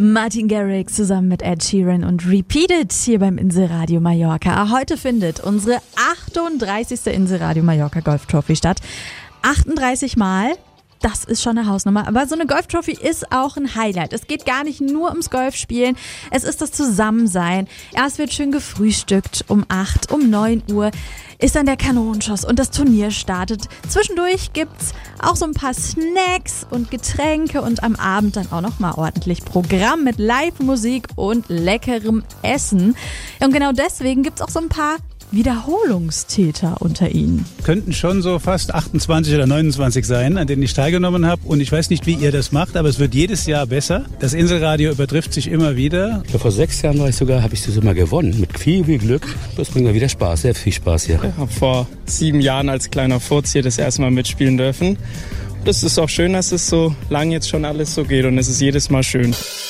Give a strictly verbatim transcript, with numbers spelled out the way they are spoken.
Martin Garrix zusammen mit Ed Sheeran und Repeated hier beim Inselradio Mallorca. Heute findet unsere achtunddreißigste Inselradio Mallorca Golf Trophy statt. achtunddreißig Mal. Das ist schon eine Hausnummer, aber so eine Golf-Trophy ist auch ein Highlight. Es geht gar nicht nur ums Golfspielen, es ist das Zusammensein. Erst wird schön gefrühstückt um acht, um neun Uhr ist dann der Kanonenschuss und das Turnier startet. Zwischendurch gibt's auch so ein paar Snacks und Getränke und am Abend dann auch nochmal ordentlich Programm mit Live-Musik und leckerem Essen. Und genau deswegen gibt's auch so ein paar Wiederholungstäter unter ihnen. Könnten schon so fast achtundzwanzig oder neunundzwanzig sein, an denen ich teilgenommen habe. Und ich weiß nicht, wie ihr das macht, aber es wird jedes Jahr besser. Das Inselradio übertrifft sich immer wieder. Ja, vor sechs Jahren war ich sogar, habe ich das immer gewonnen. Mit viel, viel Glück. Das bringt mir wieder Spaß, sehr viel Spaß hier. Ich habe vor sieben Jahren als kleiner Furz hier das erste Mal mitspielen dürfen. Das ist auch schön, dass es so lang jetzt schon alles so geht und es ist jedes Mal schön.